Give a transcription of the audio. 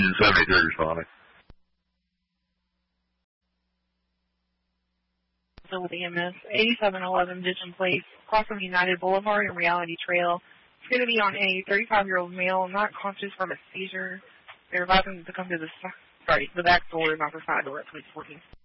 engine 73 responding. With EMS, 8711 Ditcham Place, across from United Boulevard and Reality Trail. It's going to be on a 35-year-old male, not conscious from a seizure. They're advising to come to the back door, not the side door at 2014.